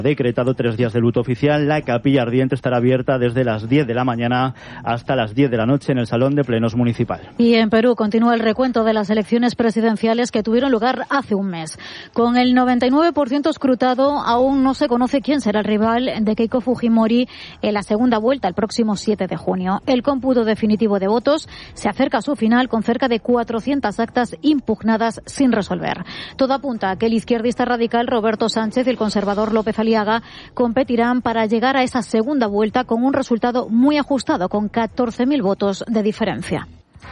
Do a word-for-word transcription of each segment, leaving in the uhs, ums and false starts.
Decretado tres días de luto oficial. La capilla ardiente estará abierta desde las diez de la mañana hasta las diez de la noche en el Salón de Plenos Municipal. Y en Perú continúa el recuento de las elecciones presidenciales que tuvieron lugar hace un mes. Con el noventa y nueve por ciento escrutado, aún no se conoce quién será el rival de Keiko Fujimori en la segunda vuelta el próximo siete de junio. El cómputo definitivo de votos se acerca a su final con cerca de cuatrocientas actas impugnadas sin resolver. Todo apunta a que el izquierdista radical Roberto Sánchez y el conservador López Aliaga competirán para llegar a esa segunda vuelta con un resultado muy ajustado, con catorce mil votos de diferencia.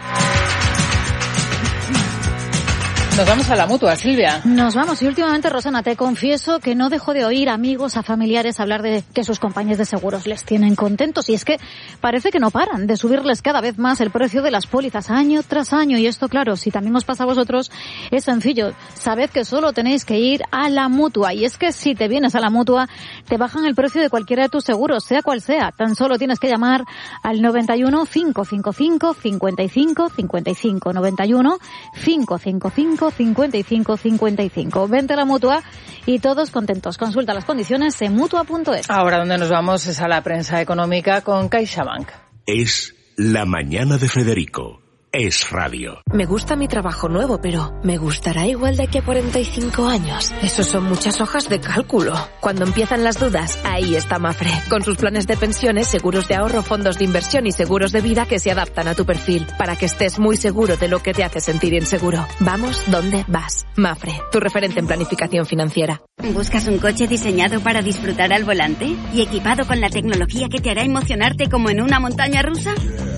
Nos vamos a la Mutua, Silvia. Nos vamos. Y últimamente, Rosana, te confieso que no dejo de oír amigos a familiares hablar de que sus compañías de seguros les tienen contentos. Y es que parece que no paran de subirles cada vez más el precio de las pólizas año tras año. Y esto, claro, si también os pasa a vosotros, es sencillo. Sabed que solo tenéis que ir a la Mutua. Y es que si te vienes a la Mutua, te bajan el precio de cualquiera de tus seguros, sea cual sea. Tan solo tienes que llamar al noventa y uno, cinco cinco cinco, cincuenta y cinco cincuenta y cinco. noventa y uno, cinco cinco cinco, cincuenta y cinco cincuenta y cinco. Vente a la Mutua y todos contentos. Consulta las condiciones en mutua punto es. Ahora donde nos vamos es a la prensa económica con CaixaBank. Es la mañana de Federico. Es radio. Me gusta mi trabajo nuevo, pero ¿me gustará igual de aquí a cuarenta y cinco años? Eso son muchas hojas de cálculo. Cuando empiezan las dudas, ahí está Mafre. Con sus planes de pensiones, seguros de ahorro, fondos de inversión y seguros de vida que se adaptan a tu perfil, para que estés muy seguro de lo que te hace sentir inseguro. Vamos donde vas. Mafre, tu referente en planificación financiera. ¿Buscas un coche diseñado para disfrutar al volante y equipado con la tecnología que te hará emocionarte como en una montaña rusa?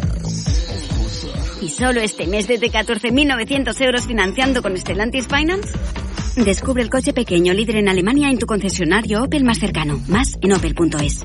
¿Y solo este mes desde catorce mil novecientos euros financiando con Stellantis Finance? Descubre el coche pequeño líder en Alemania en tu concesionario Opel más cercano. Más en opel punto es.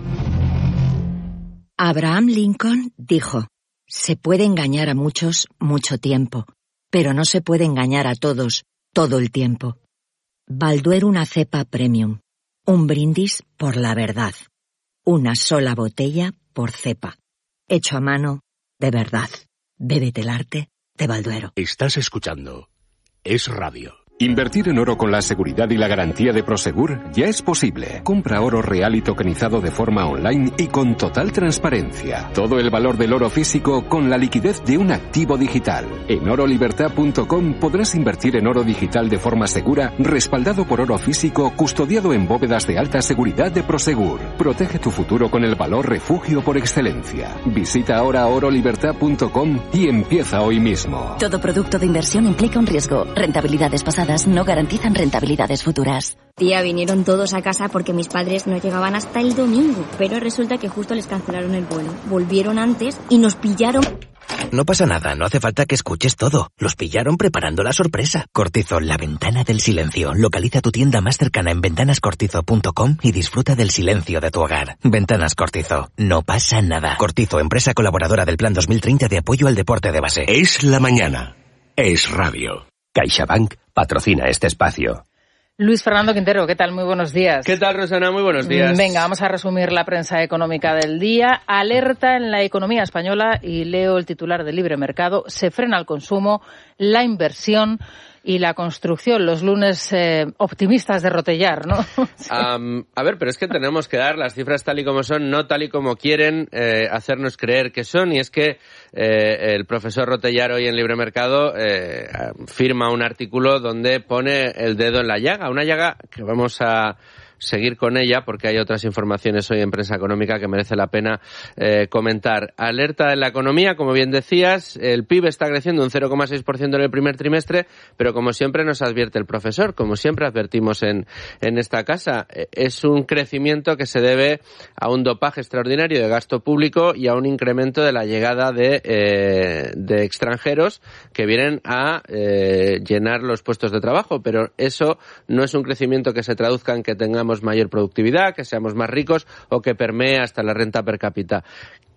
Abraham Lincoln dijo: se puede engañar a muchos mucho tiempo, pero no se puede engañar a todos todo el tiempo. Balduero, una cepa premium. Un brindis por la verdad. Una sola botella por cepa. Hecho a mano de verdad. Bébete el arte de Balduero. Estás escuchando Es Radio. Invertir en oro con la seguridad y la garantía de Prosegur ya es posible. Compra oro real y tokenizado de forma online y con total transparencia. Todo el valor del oro físico con la liquidez de un activo digital. En oro libertad punto com podrás invertir en oro digital de forma segura, respaldado por oro físico, custodiado en bóvedas de alta seguridad de Prosegur. Protege tu futuro con el valor refugio por excelencia. Visita ahora oro libertad punto com y empieza hoy mismo. Todo producto de inversión implica un riesgo. Rentabilidades pasadas no garantizan rentabilidades futuras. Tía, vinieron todos a casa porque mis padres no llegaban hasta el domingo, pero resulta que justo les cancelaron el vuelo. Volvieron antes y nos pillaron. No pasa nada, no hace falta que escuches todo. Los pillaron preparando la sorpresa. Cortizo, la ventana del silencio. Localiza tu tienda más cercana en ventanas cortizo punto com y disfruta del silencio de tu hogar. Ventanas Cortizo, no pasa nada. Cortizo, empresa colaboradora del Plan dos mil treinta de apoyo al deporte de base. Es la mañana. Es radio. CaixaBank patrocina este espacio. Luis Fernando Quintero, ¿qué tal? Muy buenos días. ¿Qué tal, Rosana? Muy buenos días. Venga, vamos a resumir la prensa económica del día. Alerta en la economía española, y leo el titular de Libre Mercado: se frena el consumo, la inversión y la construcción. Los lunes eh, optimistas de Rotellar, ¿no? um, a ver, pero es que tenemos que dar las cifras tal y como son, no tal y como quieren eh, hacernos creer que son. Y es que eh, el profesor Rotellar hoy en Libre Mercado eh, firma un artículo donde pone el dedo en la llaga. Una llaga que vamos a seguir con ella porque hay otras informaciones hoy en Prensa Económica que merece la pena eh, comentar. Alerta en la economía, como bien decías, el P I B está creciendo un cero coma seis por ciento en el primer trimestre, pero como siempre nos advierte el profesor, como siempre advertimos en, en esta casa, es un crecimiento que se debe a un dopaje extraordinario de gasto público y a un incremento de la llegada de, eh, de extranjeros que vienen a eh, llenar los puestos de trabajo, pero eso no es un crecimiento que se traduzca en que tengamos mayor productividad, que seamos más ricos o que permee hasta la renta per cápita.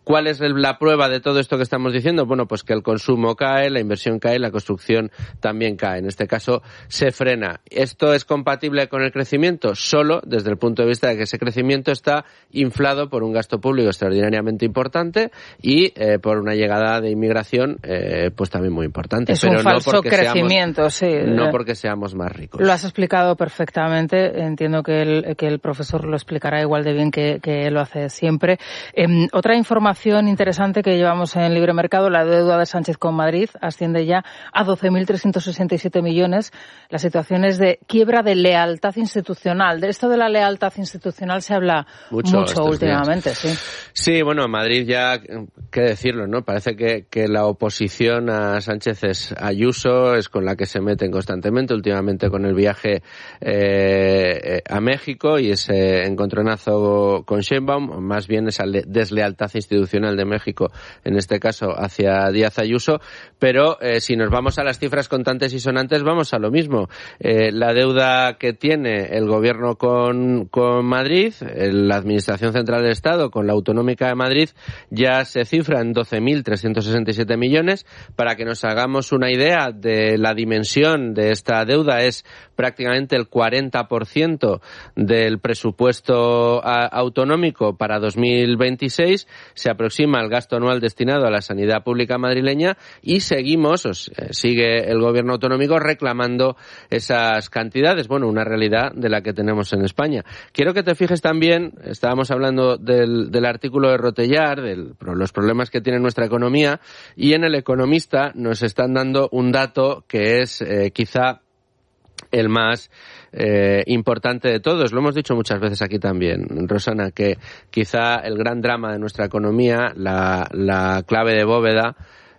¿Cuál es la prueba de todo esto que estamos diciendo? Bueno, pues que el consumo cae, la inversión cae, la construcción también cae. En este caso se frena. ¿Esto es compatible con el crecimiento? Solo desde el punto de vista de que ese crecimiento está inflado por un gasto público extraordinariamente importante y eh, por una llegada de inmigración eh, pues también muy importante. Es Pero un falso no porque crecimiento, seamos, sí. No porque seamos más ricos. Lo has explicado perfectamente. Entiendo que el, que el profesor lo explicará igual de bien que, que lo hace siempre. Eh, otra información interesante que llevamos en Libre Mercado, la deuda de Sánchez con Madrid asciende ya a doce mil trescientos sesenta y siete millones. La situación es de quiebra de lealtad institucional. De esto de la lealtad institucional se habla mucho, mucho últimamente, días. sí. Sí, bueno, Madrid ya, qué decirlo, ¿no? Parece que, que la oposición a Sánchez es Ayuso, es con la que se meten constantemente, últimamente con el viaje eh, a México y ese encontronazo con Sheinbaum, más bien esa deslealtad institucional de México, en este caso hacia Díaz Ayuso, pero eh, si nos vamos a las cifras contantes y sonantes, vamos a lo mismo. Eh, la deuda que tiene el gobierno con, con Madrid, la Administración Central del Estado con la Autonómica de Madrid, ya se cifra en doce mil trescientos sesenta y siete millones. Para que nos hagamos una idea de la dimensión de esta deuda, es prácticamente el cuarenta por ciento del presupuesto a, autonómico para dos mil veintiséis. Se aproxima el gasto anual destinado a la sanidad pública madrileña y seguimos, o sea, sigue el gobierno autonómico reclamando esas cantidades. Bueno, una realidad de la que tenemos en España. Quiero que te fijes también, estábamos hablando del, del artículo de Rotellar, de los problemas que tiene nuestra economía, y en El Economista nos están dando un dato que es eh, quizá el más eh, importante de todos. Lo hemos dicho muchas veces aquí también, Rosana, que quizá el gran drama de nuestra economía, la, la clave de bóveda,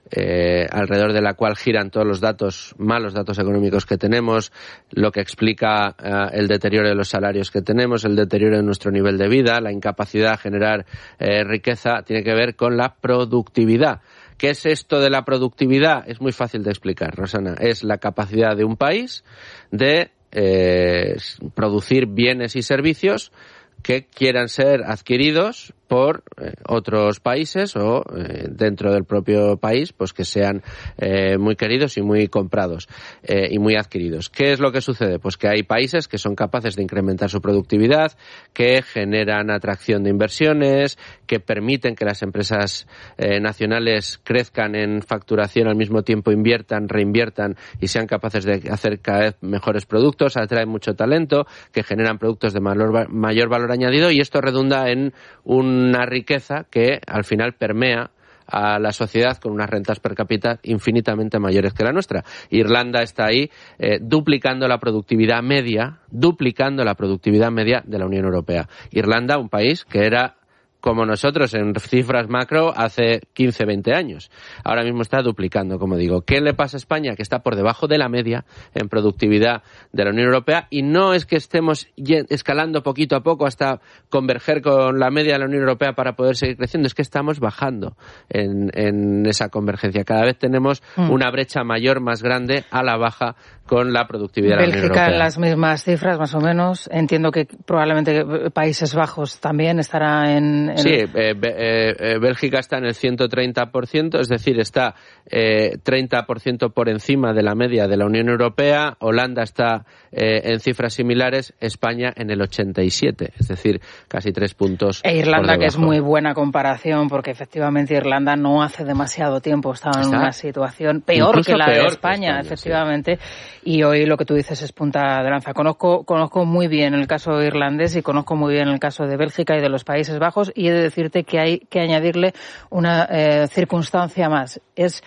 Eh, alrededor de la cual giran todos los datos, malos datos económicos que tenemos, lo que explica eh, el deterioro de los salarios que tenemos, el deterioro de nuestro nivel de vida, la incapacidad de generar eh, riqueza, tiene que ver con la productividad. ¿Qué es esto de la productividad? Es muy fácil de explicar, Rosana. Es la capacidad de un país de eh, producir bienes y servicios que quieran ser adquiridos por eh, otros países o eh, dentro del propio país, pues que sean eh, muy queridos y muy comprados eh, y muy adquiridos. ¿Qué es lo que sucede? Pues que hay países que son capaces de incrementar su productividad, que generan atracción de inversiones, que permiten que las empresas eh, nacionales crezcan en facturación, al mismo tiempo inviertan, reinviertan y sean capaces de hacer cada vez mejores productos, atraen mucho talento, que generan productos de mayor, mayor valor añadido, y esto redunda en un una riqueza que al final permea a la sociedad con unas rentas per cápita infinitamente mayores que la nuestra. Irlanda está ahí eh, duplicando la productividad media, duplicando la productividad media de la Unión Europea. Irlanda, un país que era como nosotros en cifras macro hace quince, veinte años. Ahora mismo está duplicando, como digo. ¿Qué le pasa a España? Que está por debajo de la media en productividad de la Unión Europea, y no es que estemos escalando poquito a poco hasta converger con la media de la Unión Europea para poder seguir creciendo, es que estamos bajando en, en esa convergencia. Cada vez tenemos mm. una brecha mayor, más grande, a la baja con la productividad de la Unión Europea. Bélgica en las mismas cifras, más o menos. Entiendo que probablemente Países Bajos también estará en... en... Sí, eh, eh, eh, Bélgica está en el ciento treinta por ciento, es decir, está eh, treinta por ciento por encima de la media de la Unión Europea. Holanda está eh, en cifras similares, España en el ochenta y siete, es decir, casi tres puntos. E Irlanda, que es muy buena comparación, porque efectivamente Irlanda no hace demasiado tiempo estaba en está una situación peor que la peor de España, España, efectivamente. Sí. Y hoy lo que tú dices es punta de lanza. Conozco, conozco muy bien el caso irlandés y conozco muy bien el caso de Bélgica y de los Países Bajos, y he de decirte que hay que añadirle una eh, circunstancia más. Es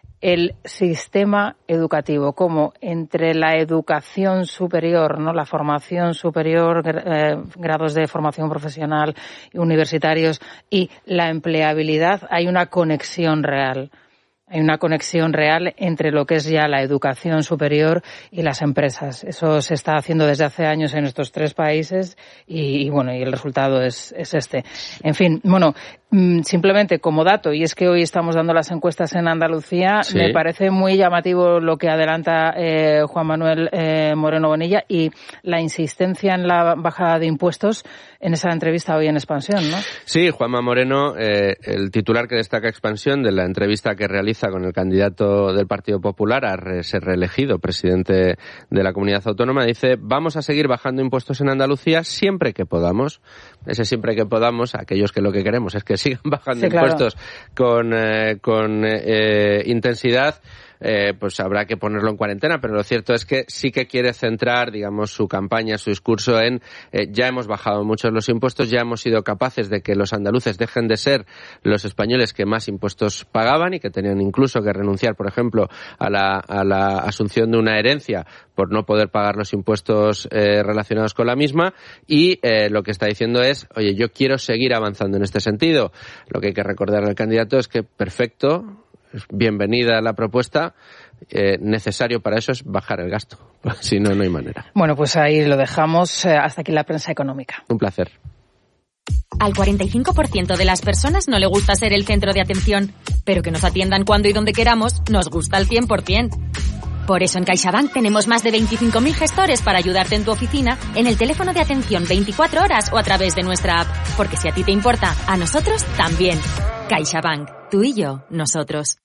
el sistema educativo, como entre la educación superior, ¿no?, la formación superior, eh, grados de formación profesional, universitarios, y la empleabilidad, hay una conexión real. Hay una conexión real entre lo que es ya la educación superior y las empresas. Eso se está haciendo desde hace años en estos tres países y, y bueno, y el resultado es, es este. En fin, bueno, simplemente como dato, y es que hoy estamos dando las encuestas en Andalucía, sí. Me parece muy llamativo lo que adelanta eh, Juan Manuel eh, Moreno Bonilla y la insistencia en la bajada de impuestos en esa entrevista hoy en Expansión, ¿no? Sí, Juanma Moreno, eh, el titular que destaca Expansión de la entrevista que realiza con el candidato del Partido Popular a re- ser reelegido presidente de la Comunidad Autónoma, dice: vamos a seguir bajando impuestos en Andalucía siempre que podamos. Ese siempre que podamos, aquellos que lo que queremos es que sigan bajando sí, impuestos claro. con, eh, con eh, intensidad. Eh, pues habrá que ponerlo en cuarentena, pero lo cierto es que sí que quiere centrar, digamos, su campaña, su discurso en eh, ya hemos bajado muchos los impuestos, ya hemos sido capaces de que los andaluces dejen de ser los españoles que más impuestos pagaban y que tenían incluso que renunciar, por ejemplo, a la, a la asunción de una herencia por no poder pagar los impuestos eh, relacionados con la misma, y eh, lo que está diciendo es, oye, yo quiero seguir avanzando en este sentido. Lo que hay que recordar al candidato es que perfecto, bienvenida la propuesta, eh, necesario para eso es bajar el gasto, si no, no hay manera. Bueno, pues ahí lo dejamos, eh, hasta aquí la prensa económica. Un placer. Al cuarenta y cinco por ciento de las personas no le gusta ser el centro de atención, pero que nos atiendan cuando y donde queramos nos gusta al cien por ciento. Por eso en CaixaBank tenemos más de veinticinco mil gestores para ayudarte en tu oficina, en el teléfono de atención veinticuatro horas o a través de nuestra app. Porque si a ti te importa, a nosotros también. CaixaBank. Tú y yo, nosotros.